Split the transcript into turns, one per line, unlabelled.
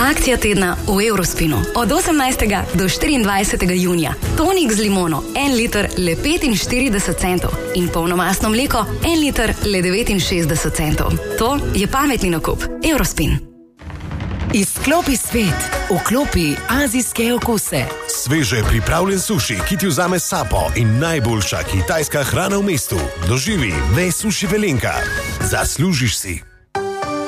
Akcija tedna v Eurospinu. Od 18. do 24. junija. Tonik z limono, 1 liter le 45 centov. In polnomastno mleko, 1 liter le 69 centov. To je pametni nakup. Eurospin.
Izklopi svet, vklopi azijske okuse.
Sveže pripravljen suši, ki ti vzame sapo in najboljša kitajska hrana v mestu. Doživi Sushi Velenka. Zaslužiš si.